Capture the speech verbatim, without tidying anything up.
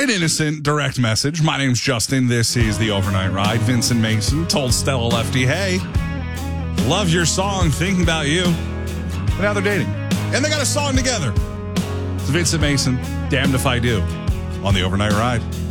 an innocent direct message. My name's Justin. This is The Overnight Ride. Vincent Mason told Stella Lefty, hey, love your song, thinking about you. But now they're dating. And they got a song together. It's Vincent Mason, Damned If I Do, on The Overnight Ride.